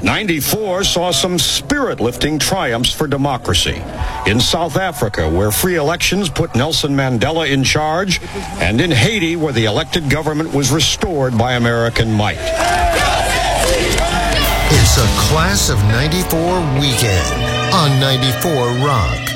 94 saw some spirit-lifting triumphs for democracy. In South Africa, where free elections put Nelson Mandela in charge, and in Haiti, where the elected government was restored by American might. It's a Class of 94 weekend on 94 Rock.